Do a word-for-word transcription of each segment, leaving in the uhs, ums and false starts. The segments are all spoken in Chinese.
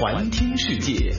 环听世界。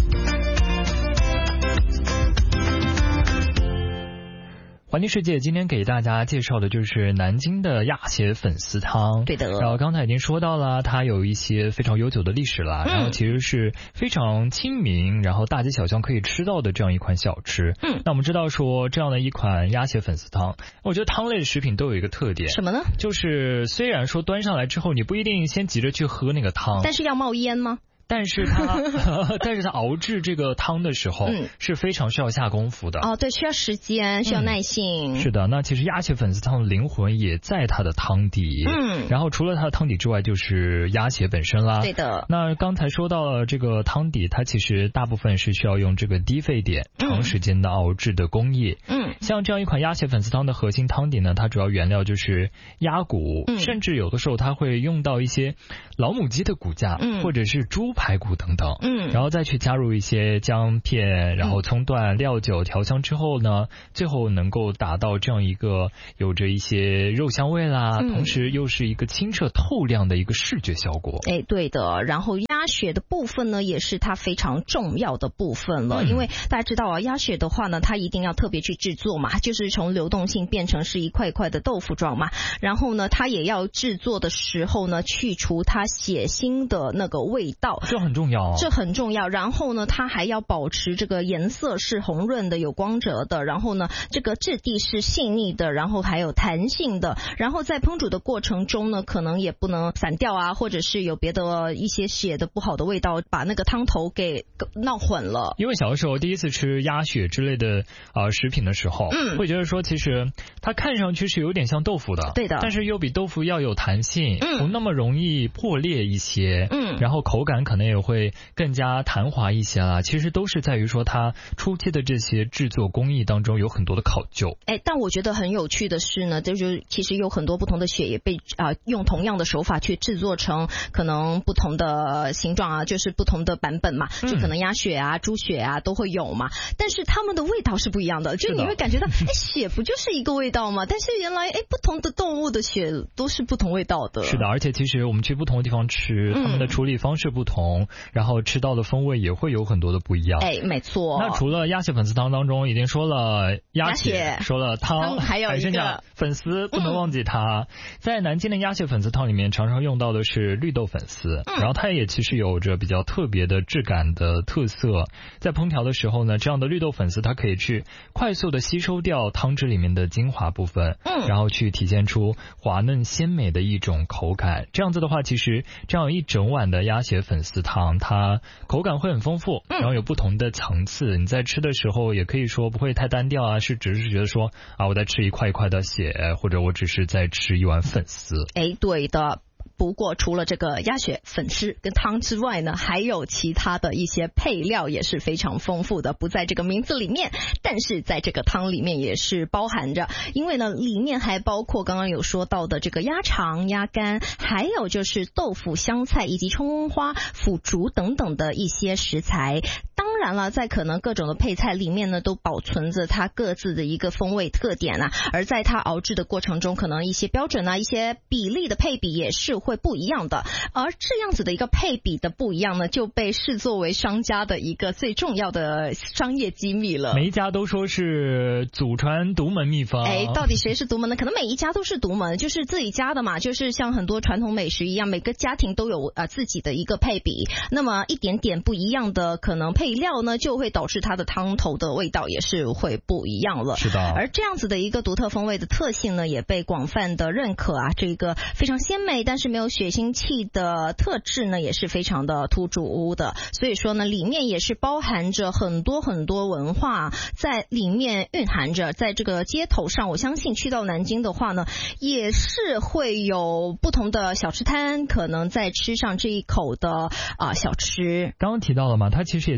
环听世界今天给大家介绍的就是南京的鸭血粉丝汤。 对的。 然后刚才已经说到了，它有一些非常悠久的历史了，嗯、然后其实是非常亲民，然后大街小巷可以吃到的这样一款小吃。嗯，那我们知道说这样的一款鸭血粉丝汤，我觉得汤类的食品都有一个特点， 什么呢？ 就是虽然说端上来之后你不一定先急着去喝那个汤， 但是要冒烟吗？ 但是它，但是它熬制这个汤的时候，嗯，是非常需要下功夫的。 哦，对，需要时间，需要耐性。 嗯、是的，那其实鸭血粉丝汤的灵魂也在它的汤底。嗯，然后除了它的汤底之外，就是鸭血本身啦。 对的。 那刚才说到了这个汤底，它其实大部分是需要用这个低沸点、长时间的熬制的工艺。嗯，像这样一款鸭血粉丝汤的核心汤底呢，它主要原料就是鸭骨，嗯、甚至有的时候它会用到一些老母鸡的骨架，嗯、或者是猪排骨等等，嗯，然后再去加入一些姜片，然后葱段、料酒调香之后呢，最后能够达到这样一个有着一些肉香味啦，嗯、同时又是一个清澈透亮的一个视觉效果。 哎，对的。然后鸭血的部分呢，也是它非常重要的部分了，嗯、因为大家知道啊，鸭血的话呢，它一定要特别去制作嘛，就是从流动性变成是一块块的豆腐状嘛，然后呢，它也要制作的时候呢，去除它血腥的那个味道。 这很重要， 这很重要。然后呢，它还要保持这个颜色是红润的、有光泽的，然后呢，这个质地是细腻的，然后还有弹性的。然后在烹煮的过程中呢，可能也不能散掉啊，或者是有别的一些血的不好的味道，把那个汤头给闹混了。 因为小的时候第一次吃鸭血之类的呃食品的时候，嗯，会觉得说其实它看上去是有点像豆腐的， 对的， 但是又比豆腐要有弹性，嗯，不那么容易破裂一些，嗯，然后口感可能也会更加弹滑一些啦。其实都是在于说它初期的这些制作工艺当中有很多的考究。 哎，但我觉得很有趣的是呢，就是其实有很多不同的血也被啊、呃、用同样的手法去制作成可能不同的形状啊，就是不同的版本嘛，就可能鸭血啊、猪血啊都会有嘛，但是它们的味道是不一样的，就你会感觉到，哎，血不就是一个味道吗？但是原来哎，不同的动物的血都是不同味道的。 是的，而且其实我们去不同的地方吃，他们的处理方式不同，嗯、然后吃到的风味也会有很多的不一样。 哎，没错。 那除了鸭血粉丝汤当中已经说了鸭血，鸭血说了汤， 还有一个粉丝，不能忘记它。嗯、在南京的鸭血粉丝汤里面，常常用到的是绿豆粉丝，嗯、然后它也其实有着比较特别的质感的特色。在烹调的时候呢，这样的绿豆粉丝它可以去快速的吸收掉汤汁里面的精华部分，嗯，然后去体现出滑嫩鲜美的一种口感。这样子的话，其实这样一整碗的鸭血粉丝汤，它口感会很丰富，然后有不同的层次。你在吃的时候也可以说不会太单调啊，是只是觉得说啊，我在吃一块一块的血，或者我只是在吃一碗粉丝。 哎，对的。不过除了这个鸭血粉丝跟汤之外呢，还有其他的一些配料也是非常丰富的，不在这个名字里面，但是在这个汤里面也是包含着，因为呢里面还包括刚刚有说到的这个鸭肠、鸭肝，还有就是豆腐、香菜以及葱花、腐竹等等的一些食材。当然了，在可能各种的配菜里面呢，都保存着它各自的一个风味特点啊，而在它熬制的过程中，可能一些标准啊、一些比例的配比也是会不一样的，而这样子的一个配比的不一样呢，就被视作为商家的一个最重要的商业机密了。 每一家都说是祖传独门秘方， 哎，到底谁是独门呢？可能每一家都是独门，就是自己家的嘛，就是像很多传统美食一样，每个家庭都有呃自己的一个配比，那么一点点不一样的可能配料呢，就会导致它的汤头的味道也是会不一样了。 是的， 而这样子的一个独特风味的特性呢，也被广泛的认可啊。这个非常鲜美，但是没有血腥气的特质呢，也是非常的突出的。所以说呢，里面也是包含着很多很多文化在里面蕴含着。在这个街头上，我相信去到南京的话呢，也是会有不同的小吃摊，可能在吃上这一口的啊、呃、小吃。 刚刚提到了嘛，它其实也就是一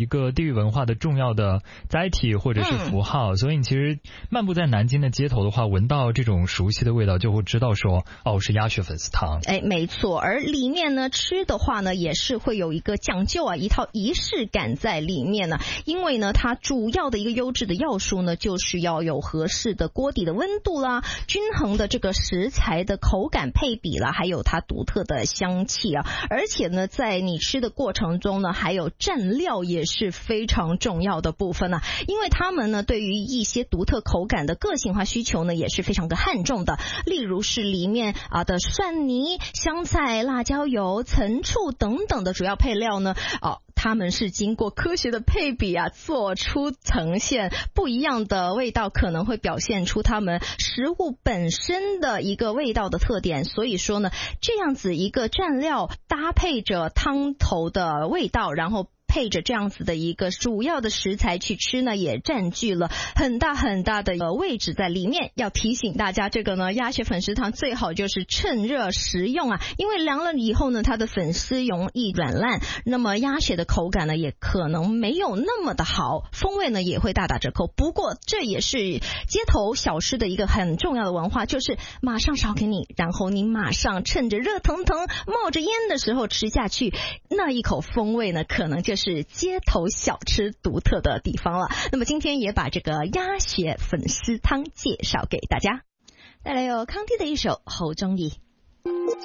一个地域文化的重要的载体或者是符号，嗯、所以你其实漫步在南京的街头的话，闻到这种熟悉的味道，就会知道说，哦，是鸭血粉丝汤。 哎，没错。而里面呢，吃的话呢，也是会有一个讲究啊，一套仪式感在里面呢。因为呢，它主要的一个优质的要素呢，就是要有合适的锅底的温度啦，均衡的这个食材的口感配比啦，还有它独特的香气啊。而且呢，在你吃的过程中呢，还有蘸料也是非常重要的部分呢、啊。因为他们呢，对于一些独特口感的个性化需求呢，也是非常的看重的。例如是里面啊的蒜泥、香菜、辣椒油、层醋等等的主要配料呢，哦。他们是经过科学的配比啊，做出呈现不一样的味道，可能会表现出他们食物本身的一个味道的特点。所以说呢，这样子一个蘸料搭配着汤头的味道，然后配着这样子的一个主要的食材去吃呢，也占据了很大很大的位置在里面。要提醒大家，这个呢鸭血粉丝汤最好就是趁热食用啊，因为凉了以后呢，它的粉丝容易软烂，那么鸭血的口感呢也可能没有那么的好，风味呢也会大打折扣。不过这也是街头小吃的一个很重要的文化，就是马上烧给你，然后你马上趁着热腾腾冒着烟的时候吃下去，那一口风味呢可能就是街头小吃独特的地方了。那么今天也把这个鸭血粉丝汤介绍给大家，带来由康帝的一首《侯忠义》。